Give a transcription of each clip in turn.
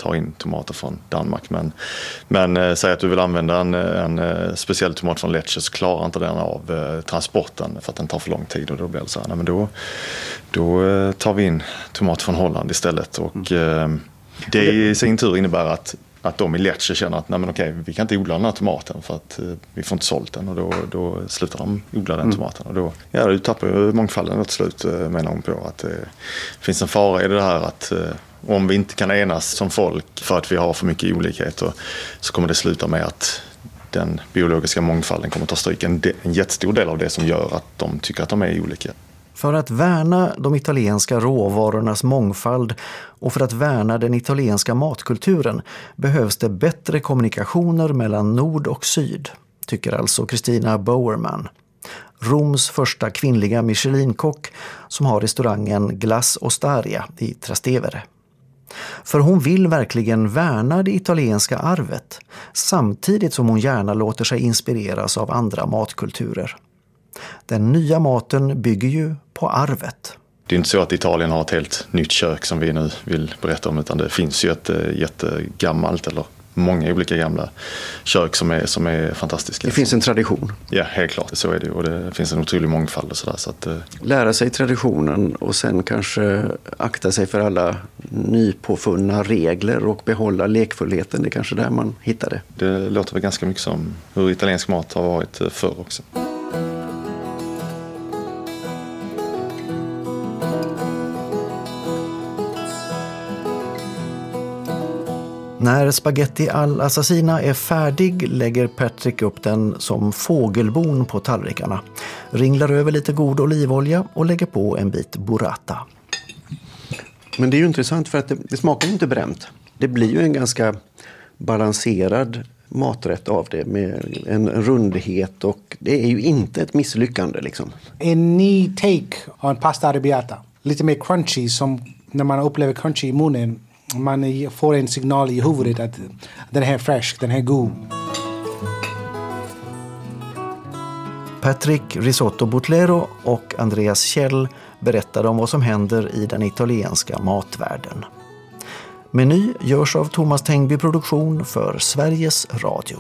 ta in tomater från Danmark. Men säg att du vill använda en speciell tomat från Lecce, så klarar inte den av transporten för att den tar för lång tid. Och då blir det så här, nej, men då tar vi in tomat från Holland istället. Och det i sin tur innebär att de i Lecce känner att nej, men okej, vi kan inte odla den här tomaten för att vi får inte sålt den, och då slutar de odla den tomaten. Och då tappar ju mångfalden till slut, menar hon på. Att det finns en fara i det här att om vi inte kan enas som folk för att vi har för mycket olikheter, så kommer det sluta med att den biologiska mångfalden kommer ta stryk. En jättestor del av det som gör att de tycker att de är olika. För att värna de italienska råvarornas mångfald och för att värna den italienska matkulturen behövs det bättre kommunikationer mellan nord och syd, tycker alltså Christina Bowerman, Roms första kvinnliga Michelin-kock som har restaurangen Glass Ostaria i Trastevere. För hon vill verkligen värna det italienska arvet, samtidigt som hon gärna låter sig inspireras av andra matkulturer. Den nya maten bygger ju på arvet. Det är inte så att Italien har ett helt nytt kök som vi nu vill berätta om, utan det finns ju ett jättegammalt, eller många olika gamla kök som är fantastiska. Det finns en tradition. Ja, helt klart. Så är det. Och det finns en otrolig mångfald och sådär. Så att, lära sig traditionen och sen kanske akta sig för alla nypåfunna regler och behålla lekfullheten. Det är kanske där man hittar det. Det låter väl ganska mycket som hur italiensk mat har varit förr också. När spaghetti all'assassina är färdig lägger Patrick upp den som fågelbon på tallrikarna, ringlar över lite god olivolja och lägger på en bit burrata. Men det är ju intressant för att det smakar ju inte bränt. Det blir ju en ganska balanserad maträtt av det med en rundhet, och det är ju inte ett misslyckande liksom. En ny take on pasta arrabbiata. Lite mer crunchy, som när man upplever crunchy i munnen. Man får en signal i huvudet att den här är fresh, den här är god. Patrick Risotto Butlero och Andreas Kjell berättar om vad som händer i den italienska matvärlden. Meny görs av Thomas Tengby Produktion för Sveriges Radio.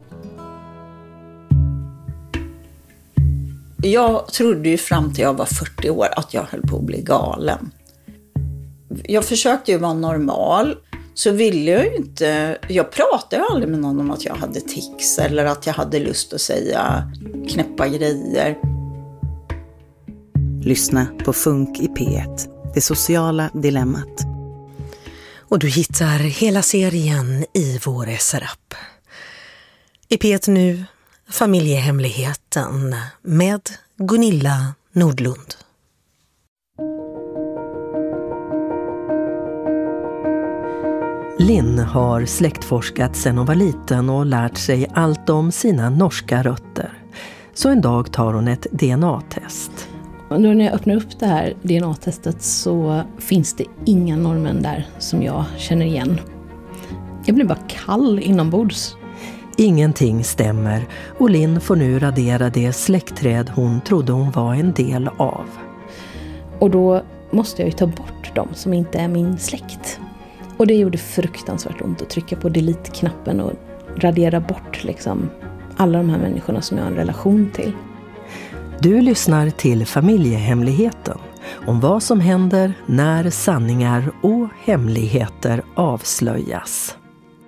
Jag trodde ju fram till jag var 40 år att jag höll på att bli galen. Jag försökte ju vara normal, så ville jag ju inte. Jag pratade ju aldrig med någon om att jag hade tics eller att jag hade lust att säga knäppa grejer. Lyssna på Funk i P1, det sociala dilemmat. Och du hittar hela serien i vår SR-app. I P1 nu, Familjehemligheten med Gunilla Nordlund. Linn har släktforskat sedan hon var liten och lärt sig allt om sina norska rötter. Så en dag tar hon ett DNA-test. Och då när jag öppnar upp det här DNA-testet så finns det inga norrmän där som jag känner igen. Jag blir bara kall inombords. Ingenting stämmer och Linn får nu radera det släktträd hon trodde hon var en del av. Och då måste jag ju ta bort dem som inte är min släkt. Och det gjorde fruktansvärt ont att trycka på delete-knappen och radera bort liksom alla de här människorna som jag har en relation till. Du lyssnar till Familjehemligheten, om vad som händer när sanningar och hemligheter avslöjas.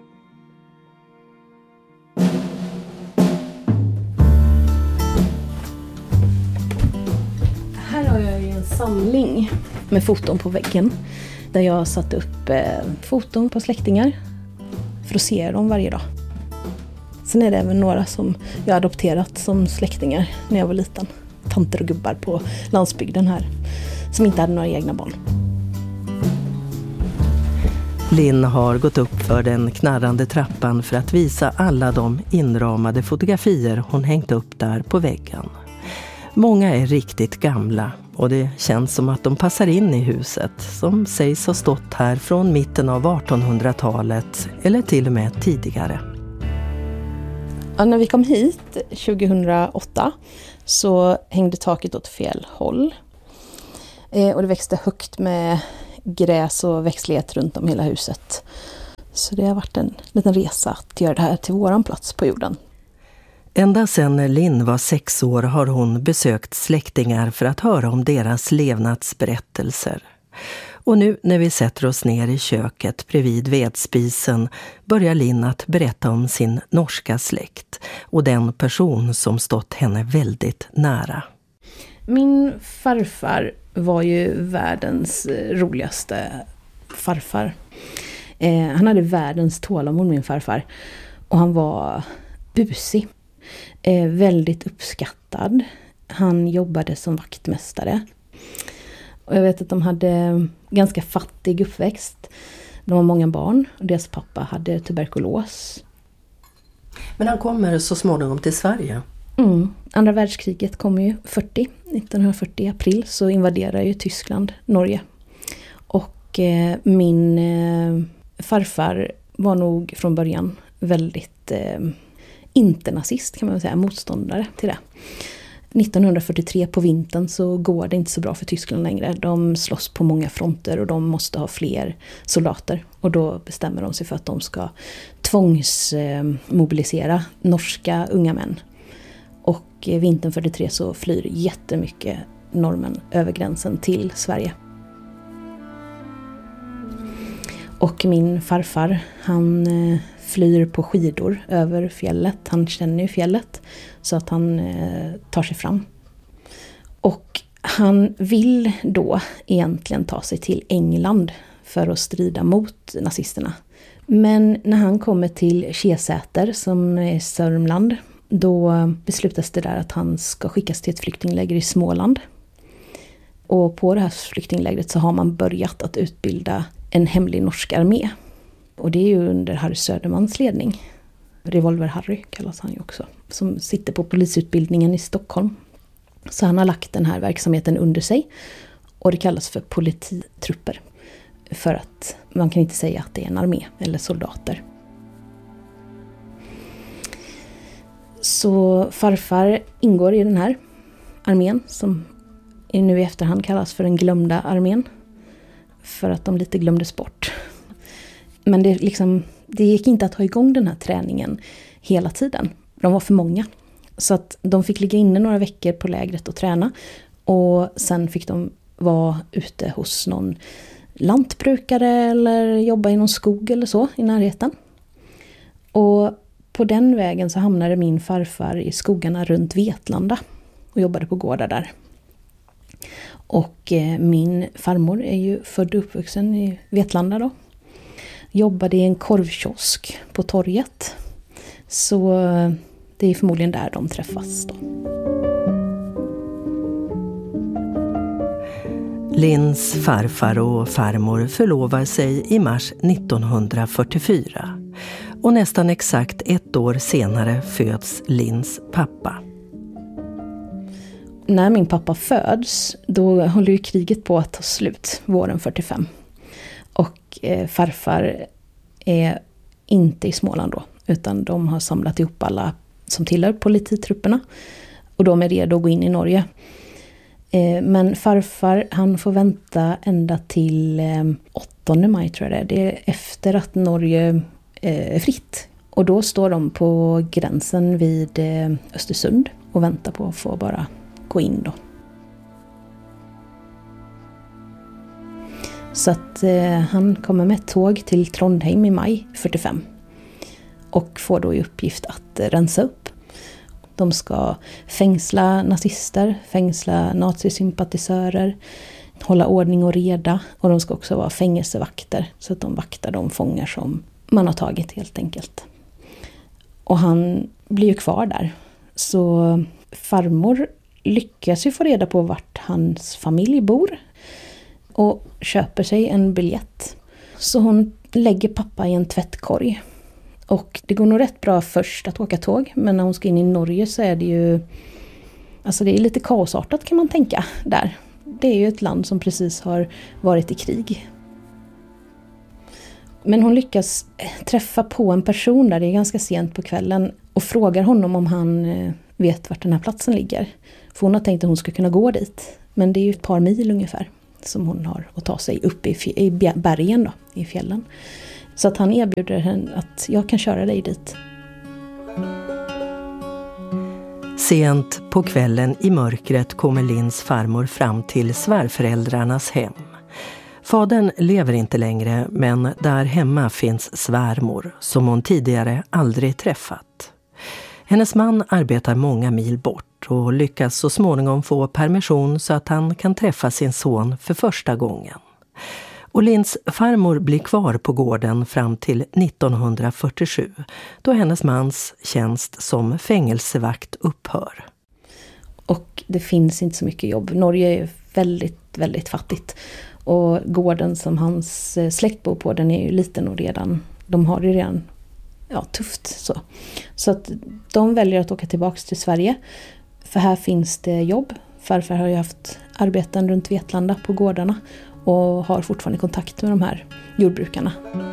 Här har jag ju en samling med foton på väggen. Där jag har satt upp foton på släktingar för att se dem varje dag. Sen är det även några som jag har adopterat som släktingar när jag var liten. Tanter och gubbar på landsbygden här som inte hade några egna barn. Linn har gått upp för den knarrande trappan för att visa alla de inramade fotografier hon hängt upp där på väggen. Många är riktigt gamla och det känns som att de passar in i huset som sägs ha stått här från mitten av 1800-talet eller till och med tidigare. Ja, när vi kom hit 2008 så hängde taket åt fel håll. Och det växte högt med gräs och växtlighet runt om hela huset. Så det har varit en liten resa att göra det här till våran plats på jorden. Ända sedan Linn var 6 år har hon besökt släktingar för att höra om deras levnadsberättelser. Och nu när vi sätter oss ner i köket bredvid vedspisen börjar Linn att berätta om sin norska släkt och den person som stått henne väldigt nära. Min farfar var ju världens roligaste farfar. Han hade världens tålamod, min farfar. Och han var busig. Väldigt uppskattad. Han jobbade som vaktmästare. Och jag vet att de hade ganska fattig uppväxt. De var många barn och deras pappa hade tuberkulos. Men han kommer så småningom till Sverige. Andra världskriget kom ju 1940 i april så invaderar ju Tyskland Norge. Och min farfar var nog från början väldigt inte nazist kan man säga, motståndare till det. 1943 på vintern så går det inte så bra för Tyskland längre. De slåss på många fronter och de måste ha fler soldater. Och då bestämmer de sig för att de ska tvångsmobilisera norska unga män. Och vintern 43 så flyr jättemycket norrmän över gränsen till Sverige. Och min farfar, han flyr på skidor över fjället. Han känner ju fjället så att han tar sig fram. Och han vill då egentligen ta sig till England för att strida mot nazisterna. Men när han kommer till Kesäter som är Sörmland, då beslutas det där att han ska skickas till ett flyktingläger i Småland. Och på det här flyktinglägret så har man börjat att utbilda en hemlig norsk armé. Och det är ju under Harry Södermans ledning. Revolver Harry kallas han ju också. Som sitter på polisutbildningen i Stockholm. Så han har lagt den här verksamheten under sig. Och det kallas för polititrupper. För att man kan inte säga att det är en armé eller soldater. Så farfar ingår i den här armén som nu i efterhand kallas för den glömda armén. För att de lite glömdes bort. Men det gick inte att ha igång den här träningen hela tiden. De var för många. Så att de fick ligga inne några veckor på lägret och träna. Och sen fick de vara ute hos någon lantbrukare eller jobba i någon skog eller så i närheten. Och på den vägen så hamnade min farfar i skogarna runt Vetlanda och jobbade på gårdar där. Och min farmor är ju född och uppvuxen i Vetlanda då. Jobbade i en korvkiosk på torget. Så det är förmodligen där de träffas då. Linns farfar och farmor förlovar sig i mars 1944. Och nästan exakt 1 år senare föds Linns pappa. När min pappa föds, då håller ju kriget på att ta slut våren 45. Och farfar är inte i Småland då, utan de har samlat ihop alla som tillhör polititrupperna. Och de är redo att gå in i Norge. Men farfar, han får vänta ända till 8 maj tror jag det är. Det är efter att Norge är fritt. Och då står de på gränsen vid Östersund och väntar på att få bara gå in då. Så att han kommer med ett tåg till Trondheim i maj 45. Och får då i uppgift att rensa upp. De ska fängsla nazister, fängsla nazisympatisörer, hålla ordning och reda. Och de ska också vara fängelsevakter så att de vaktar de fångar som man har tagit helt enkelt. Och han blir ju kvar där. Så farmor lyckas ju få reda på vart hans familj bor. Och köper sig en biljett. Så hon lägger pappa i en tvättkorg. Och det går nog rätt bra först att åka tåg. Men när hon ska in i Norge så är det ju... Alltså det är lite kaosartat kan man tänka där. Det är ju ett land som precis har varit i krig. Men hon lyckas träffa på en person där, det är ganska sent på kvällen. Och frågar honom om han vet vart den här platsen ligger. För hon har tänkt att hon ska kunna gå dit. Men det är ju ett par mil ungefär som hon har att ta sig upp i bergen då, i fjällen. Så att han erbjuder henne att jag kan köra dig dit. Sent på kvällen i mörkret kommer Lins farmor fram till svärföräldrarnas hem. Fadern lever inte längre, men där hemma finns svärmor som hon tidigare aldrig träffat. Hennes man arbetar många mil bort och lyckas så småningom få permission så att han kan träffa sin son för första gången. Och Lins farmor blir kvar på gården fram till 1947, då hennes mans tjänst som fängelsevakt upphör. Och det finns inte så mycket jobb. Norge är väldigt, väldigt fattigt. Och gården som hans släkt bor på, den är ju liten och de har det redan tufft. Så att de väljer att åka tillbaka till Sverige. För här finns det jobb. Farfar har ju haft arbeten runt Vetlanda på gårdarna och har fortfarande kontakt med de här jordbrukarna.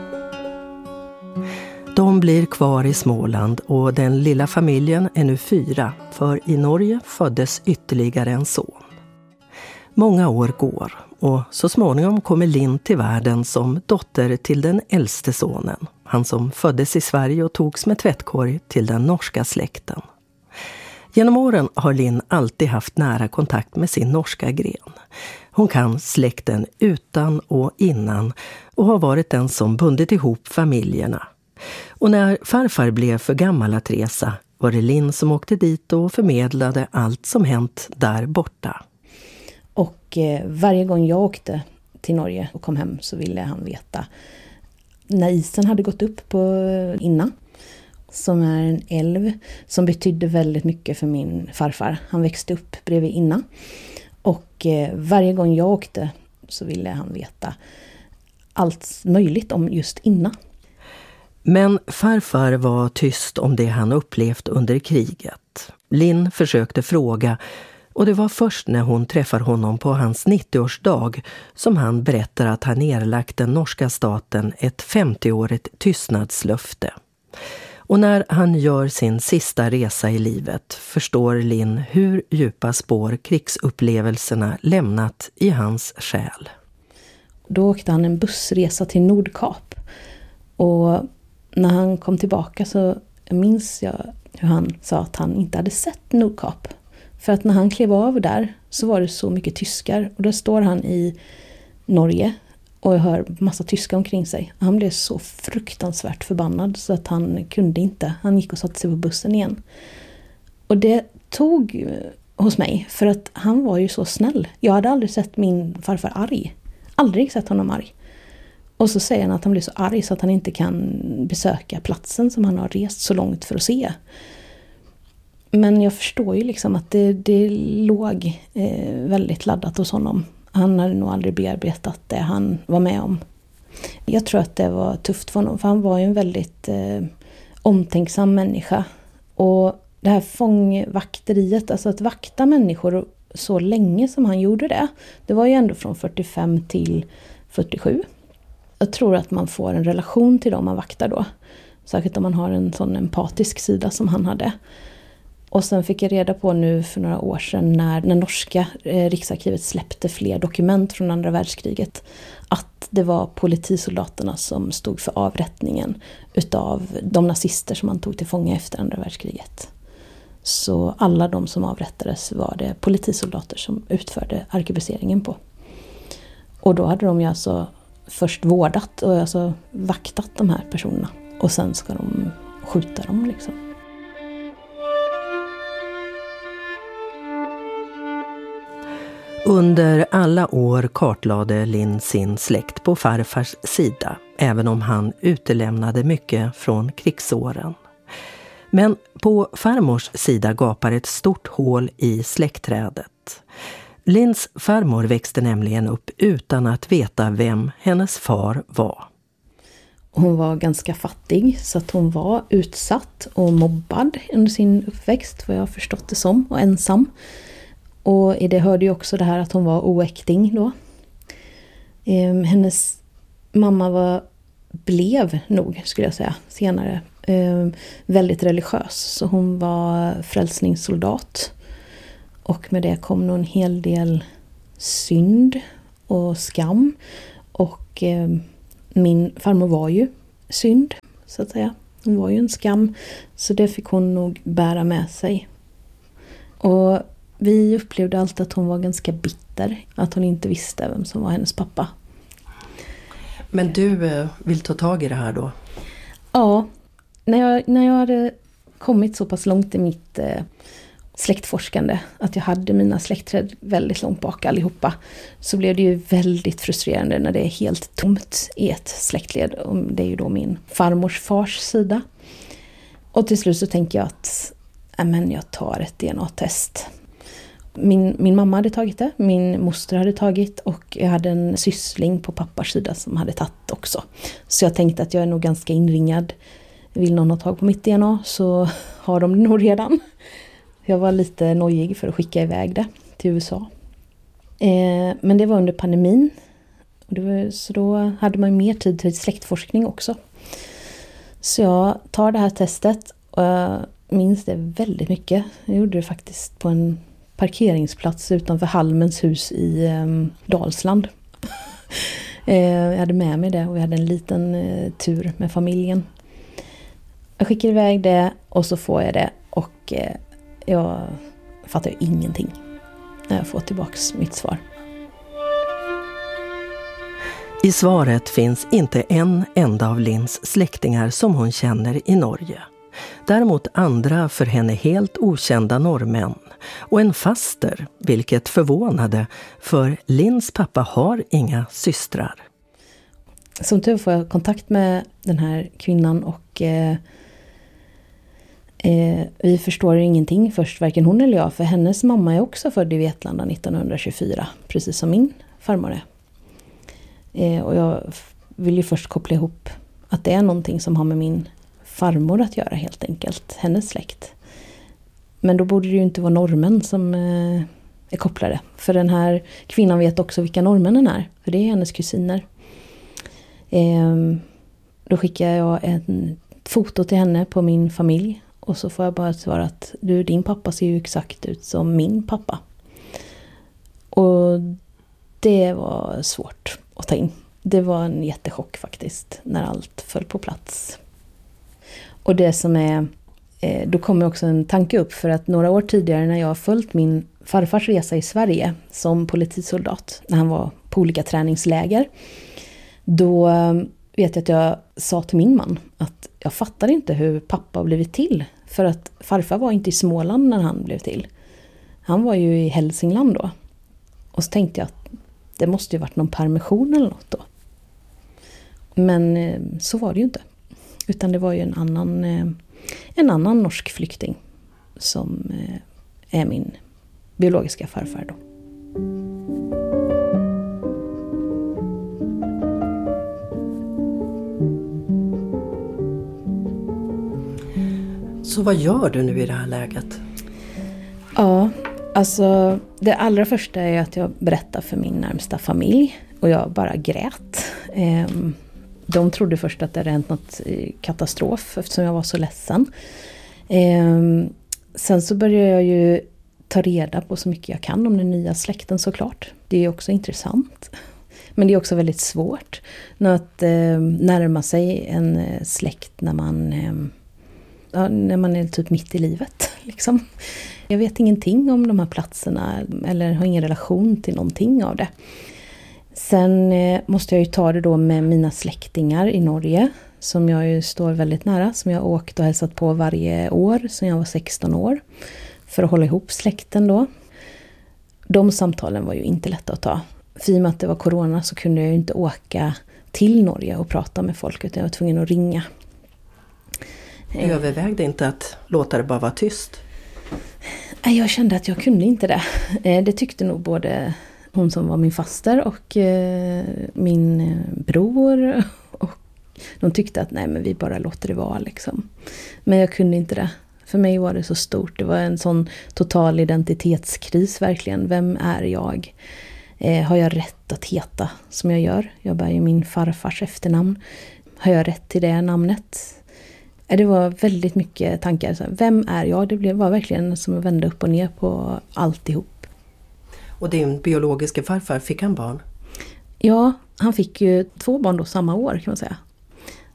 De blir kvar i Småland och den lilla familjen är nu 4, för i Norge föddes ytterligare en son. Många år går och så småningom kommer Linn till världen som dotter till den äldste sonen. Han som föddes i Sverige och togs med tvättkorg till den norska släkten. Genom åren har Linn alltid haft nära kontakt med sin norska gren. Hon kan släkten utan och innan och har varit den som bundit ihop familjerna. Och när farfar blev för gammal att resa var det Linn som åkte dit och förmedlade allt som hänt där borta. Och varje gång jag åkte till Norge och kom hem så ville han veta när isen hade gått upp på Inna, som är en älv som betydde väldigt mycket för min farfar. Han växte upp bredvid Inna. Och varje gång jag åkte så ville han veta allt möjligt om just Inna. Men farfar var tyst om det han upplevt under kriget. Linn försökte fråga, och det var först när hon träffar honom på hans 90-årsdag som han berättar att han erlagt den norska staten ett 50-årigt tystnadslöfte. Och när han gör sin sista resa i livet förstår Linn hur djupa spår krigsupplevelserna lämnat i hans själ. Då åkte han en bussresa till Nordkap. Och när han kom tillbaka så minns jag hur han sa att han inte hade sett Nordkap. För att när han klev av där så var det så mycket tyskar. Och då står han i Norge och hör massa tyskar omkring sig. Han blev så fruktansvärt förbannad så att han kunde inte. Han gick och satte sig på bussen igen. Och det tog hos mig för att han var ju så snäll. Jag hade aldrig sett min farfar arg. Aldrig sett honom arg. Och så säger han att han blir så arg så att han inte kan besöka platsen som han har rest så långt för att se. Men jag förstår ju liksom att det låg väldigt laddat hos honom. Han hade nog aldrig bearbetat det han var med om. Jag tror att det var tufft för honom, för han var ju en väldigt omtänksam människa. Och det här fångvakteriet, alltså att vakta människor så länge som han gjorde det var ju ändå från 45 till 47. Jag tror att man får en relation till dem man vaktar då. Särskilt om man har en sån empatisk sida som han hade. Och sen fick jag reda på nu för några år sedan när norska riksarkivet släppte fler dokument från andra världskriget att det var politisoldaterna som stod för avrättningen utav de nazister som man tog till fånga efter andra världskriget. Så alla de som avrättades var det politisoldater som utförde arkebuseringen på. Och då hade de ju alltså först vårdat och alltså vaktat de här personerna. Och sen ska de skjuta dem liksom. Under alla år kartlade Linn sin släkt på farfars sida, även om han utelämnade mycket från krigsåren. Men på farmors sida gapar ett stort hål i släktträdet. Linns farmor växte nämligen upp utan att veta vem hennes far var. Hon var ganska fattig så att hon var utsatt och mobbad under sin uppväxt, vad jag har förstått det som, och ensam. Och i det hörde ju också det här att hon var oäkting då. Hennes mamma blev nog, skulle jag säga, senare väldigt religiös. Så hon var frälsningssoldat. Och med det kom nog en hel del synd och skam. Och min farmor var ju synd, så att säga. Hon var ju en skam, så det fick hon nog bära med sig. Och vi upplevde alltid att hon var ganska bitter, att hon inte visste vem som var hennes pappa. Men du vill ta tag i det här då? Ja, när jag hade kommit så pass långt i mitt släktforskande, att jag hade mina släktträd väldigt långt bak allihopa, så blev det ju väldigt frustrerande när det är helt tomt i ett släktled. Det är ju då min farmors fars sida. Och till slut så tänker jag att jag tar ett DNA-test. Min mamma hade tagit det, min moster hade tagit, och jag hade en syssling på pappas sida som hade tagit också. Så jag tänkte att jag är nog ganska inringad. Vill någon ha tag på mitt DNA så har de det nog redan. Jag var lite nojig för att skicka iväg det till USA. Men det var under pandemin. Så då hade man mer tid till släktforskning också. Så jag tar det här testet och jag minns det väldigt mycket. Jag gjorde det faktiskt på en parkeringsplats utanför Halmens hus i Dalsland. Jag hade med mig det och vi hade en liten tur med familjen. Jag skickar iväg det och så får jag det, och jag fattar ju ingenting när jag får tillbaks mitt svar. I svaret finns inte en enda av Linns släktingar som hon känner i Norge. Däremot andra för henne helt okända norrmän och en faster, vilket förvånade, för Linns pappa har inga systrar. Som tur får jag kontakt med den här kvinnan, och vi förstår ingenting först, varken hon eller jag, för hennes mamma är också född i Vetlanda 1924, precis som min farmor är. Och jag vill ju först koppla ihop att det är någonting som har med min farmor att göra, helt enkelt, hennes släkt. Men då borde det ju inte vara norrmän som är kopplade, för den här kvinnan vet också vilka norrmännen är, för det är hennes kusiner. Då skickar jag ett foto till henne på min familj, och så får jag bara svara att din pappa ser ju exakt ut som min pappa. Och det var svårt att ta in. Det var en jättechock faktiskt, när allt föll på plats. Och det som är, då kommer också en tanke upp, för att några år tidigare när jag har följt min farfars resa i Sverige som politisoldat, när han var på olika träningsläger, då vet jag att jag sa till min man att jag fattar inte hur pappa har blivit till. För att farfar var inte i Småland när han blev till. Han var ju i Hälsingland då. Och så tänkte jag att det måste ju varit någon permission eller något då. Men så var det ju inte. Utan det var ju en annan norsk flykting som är min biologiska farfar då. Så vad gör du nu i det här läget? Ja, alltså det allra första är att jag berättar för min närmsta familj. Och jag bara grät. De trodde först att det hade hänt något katastrof, eftersom jag var så ledsen. Sen så började jag ju ta reda på så mycket jag kan om den nya släkten, såklart. Det är också intressant. Men det är också väldigt svårt att närma sig en släkt när man är typ mitt i livet. Liksom. Jag vet ingenting om de här platserna eller har ingen relation till någonting av det. Sen måste jag ju ta det då med mina släktingar i Norge, som jag ju står väldigt nära, som jag har åkt och hälsat på varje år sedan jag var 16 år, för att hålla ihop släkten då. De samtalen var ju inte lätta att ta. För i och med att det var corona så kunde jag ju inte åka till Norge och prata med folk, utan jag var tvungen att ringa. Du övervägde inte att låta det bara vara tyst? Jag kände att jag kunde inte det. Det tyckte nog både hon som var min faster och min bror. Och de tyckte att nej, men vi bara låter det vara liksom. Men jag kunde inte det. För mig var det så stort. Det var en sån total identitetskris verkligen. Vem är jag? Har jag rätt att heta som jag gör? Jag bär ju min farfars efternamn. Har jag rätt till det namnet? Det var väldigt mycket tankar. Vem är jag? Det var verkligen som att vända upp och ner på alltihop. Och din biologiska farfar, fick han barn? Ja, han fick ju 2 barn då samma år kan man säga.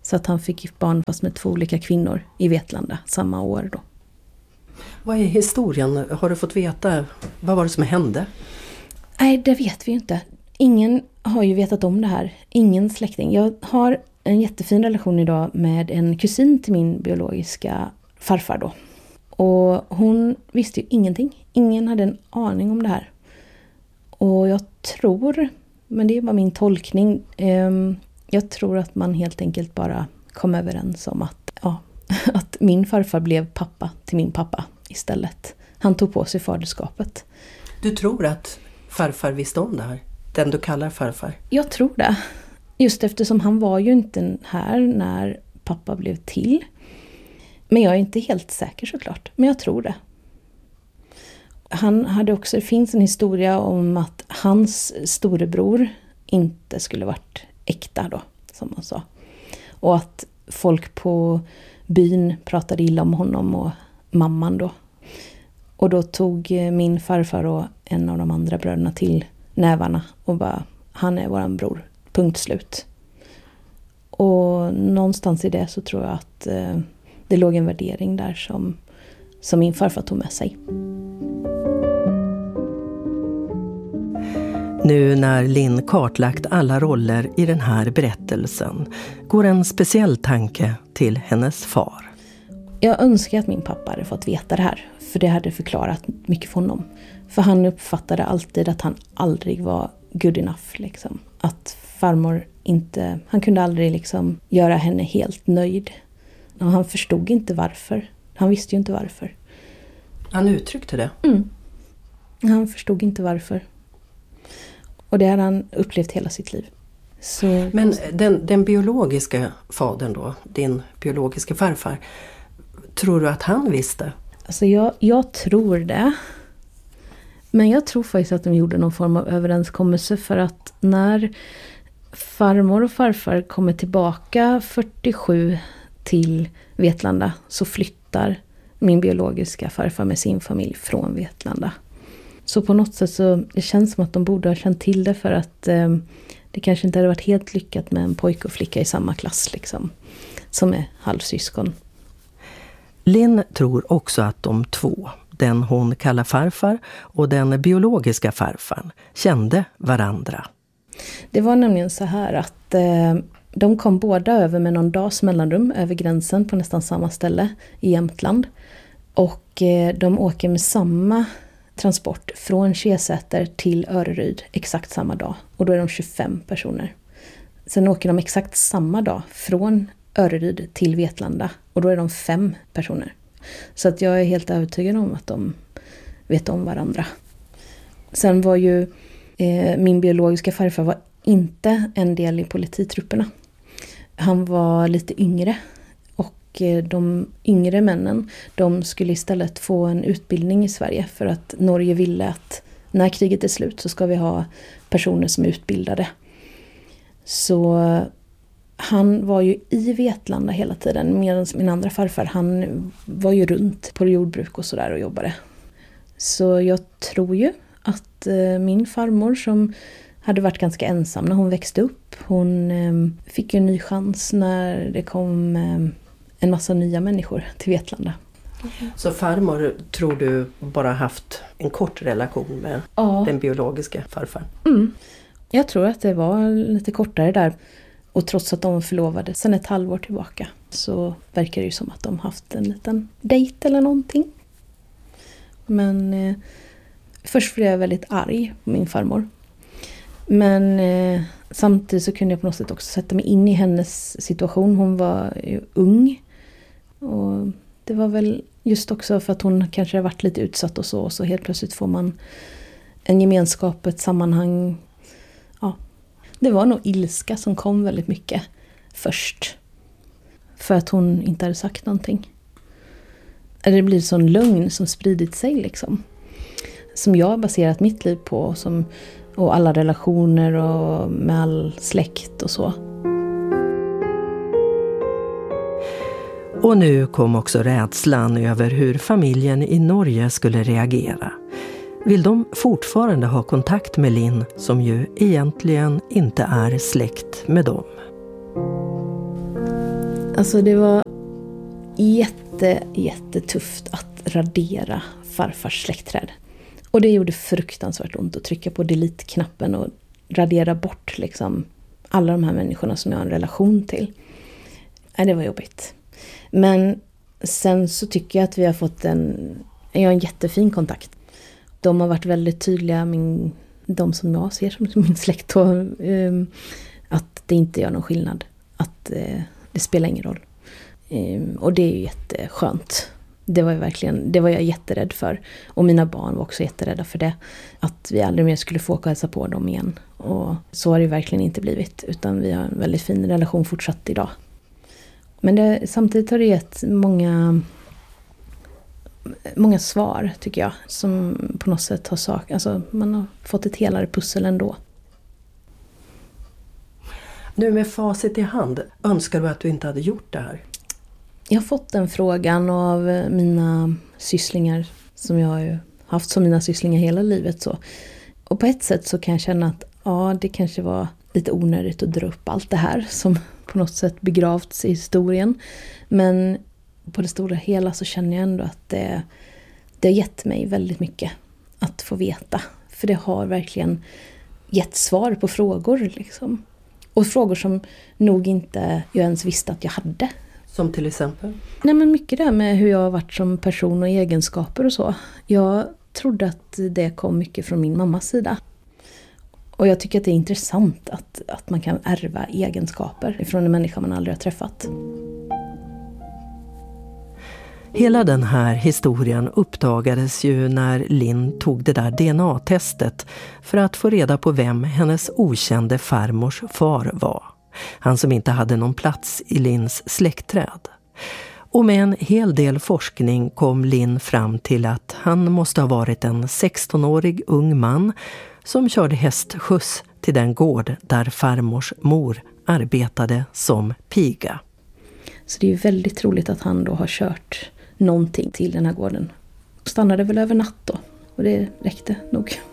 Så att han fick barn fast med 2 olika kvinnor i Vetlanda samma år då. Vad är historien? Har du fått veta? Vad var det som hände? Nej, det vet vi ju inte. Ingen har ju vetat om det här. Ingen släkting. Jag har en jättefin relation idag med en kusin till min biologiska farfar då. Och hon visste ju ingenting. Ingen hade en aning om det här. Och jag tror, men det är bara min tolkning, jag tror att man helt enkelt bara kom överens om att min farfar blev pappa till min pappa istället. Han tog på sig faderskapet. Du tror att farfar visste om det här? Den du kallar farfar? Jag tror det. Just eftersom han var ju inte här när pappa blev till. Men jag är inte helt säker såklart. Men jag tror det. Han hade också, det finns en historia om att hans storebror inte skulle varit äkta då, som man sa. Och att folk på byn pratade illa om honom och mamman då. Och då tog min farfar och en av de andra bröderna till nävarna och bara, han är våran bror, punkt slut. Och någonstans i det så tror jag att det låg en värdering där som min farfar tog med sig. Nu när Linn kartlagt alla roller i den här berättelsen går en speciell tanke till hennes far. Jag önskar att min pappa hade fått veta det här, för det hade förklarat mycket för honom. För han uppfattade alltid att han aldrig var good enough. Liksom. Att farmor inte, han kunde aldrig liksom göra henne helt nöjd. Och han förstod inte varför. Han visste ju inte varför. Han uttryckte det? Mm. Han förstod inte varför. Och det har han upplevt hela sitt liv. Så... Men den biologiska fadern då, din biologiska farfar, tror du att han visste? Alltså jag tror det. Men jag tror faktiskt att de gjorde någon form av överenskommelse, för att när farmor och farfar kommer tillbaka 47 till Vetlanda så flyttar min biologiska farfar med sin familj från Vetlanda. Så på något sätt så det känns som att de borde ha känt till det, för att det kanske inte hade varit helt lyckat med en pojke och flicka i samma klass liksom, som är halvsyskon. Linn tror också att de två, den hon kallar farfar och den biologiska farfaren, kände varandra. Det var nämligen så här att de kom båda över med någon dags mellanrum över gränsen på nästan samma ställe i Jämtland. Och de åker med samma transport från Kesäter till Öreryd exakt samma dag. Och då är de 25 personer. Sen åker de exakt samma dag från Öreryd till Vetlanda. Och då är de 5 personer. Så att jag är helt övertygad om att de vet om varandra. Sen var ju min biologiska farfar var inte en del i polititrupperna. Han var lite yngre. Och de yngre männen, de skulle istället få en utbildning i Sverige. För att Norge ville att när kriget är slut så ska vi ha personer som är utbildade. Så han var ju i Vetlanda hela tiden, medan min andra farfar, han var ju runt på jordbruk och sådär och jobbade. Så jag tror ju att min farmor, som hade varit ganska ensam när hon växte upp, hon fick ju en ny chans när det kom en massa nya människor till Vetlanda. Så farmor tror du bara haft en kort relation med den biologiska farfar? Mm. Jag tror att det var lite kortare där. Och trots att de förlovade sedan ett halvår tillbaka så verkar det ju som att de haft en liten dejt eller någonting. Men först blev jag väldigt arg på min farmor. Men samtidigt så kunde jag på något sätt också sätta mig in i hennes situation. Hon var ju ung. Och det var väl just också för att hon kanske har varit lite utsatt och så helt plötsligt får man en gemenskap, ett sammanhang. Ja. Det var nog ilska som kom väldigt mycket först. För att hon inte hade sagt någonting. Eller det blir sån lögn som spridit sig liksom. Som jag har baserat mitt liv på. Och alla relationer och med all släkt och så. Och nu kom också rädslan över hur familjen i Norge skulle reagera. Vill de fortfarande ha kontakt med Linn, som ju egentligen inte är släkt med dem? Alltså det var jättetufft att radera farfars släktträd. Och det gjorde fruktansvärt ont att trycka på delete-knappen och radera bort liksom alla de här människorna som jag har en relation till. Nej, det var jobbigt. Men sen så tycker jag att vi har fått en jättefin kontakt. De har varit väldigt tydliga, de som jag ser som min släkt, att det inte gör någon skillnad. Att det spelar ingen roll. Och det är ju jätteskönt. Det var jag jätterädd för. Och mina barn var också jätterädda för det. Att vi aldrig mer skulle få hälsa på dem igen. Och så har det verkligen inte blivit. Utan vi har en väldigt fin relation fortsatt idag. Men samtidigt har det gett många svar, tycker jag. Som på något sätt har man har fått ett helare pussel ändå. Nu med facit i hand, önskar du att du inte hade gjort det här? Jag har fått den frågan av mina sysslingar som jag har ju haft som mina sysslingar hela livet. Så. Och på ett sätt så kan jag känna att det kanske var lite onödigt att dra upp allt det här som på något sätt begravts i historien. Men på det stora hela så känner jag ändå att det har gett mig väldigt mycket att få veta. För det har verkligen gett svar på frågor liksom. Och frågor som nog inte jag ens visste att jag hade. Som till exempel? Nej, men mycket där med hur jag har varit som person och egenskaper och så. Jag trodde att det kom mycket från min mammas sida. Och jag tycker att det är intressant att man kan ärva egenskaper från en människa man aldrig har träffat. Hela den här historien uppdagades ju när Linn tog det där DNA-testet för att få reda på vem hennes okände farmors far var. Han som inte hade någon plats i Linns släktträd. Och med en hel del forskning kom Linn fram till att han måste ha varit en 16-årig ung man som körde hästskjuts till den gård där farmors mor arbetade som piga. Så det är ju väldigt troligt att han då har kört någonting till den här gården. Stannade väl över natt då. Och det räckte nog.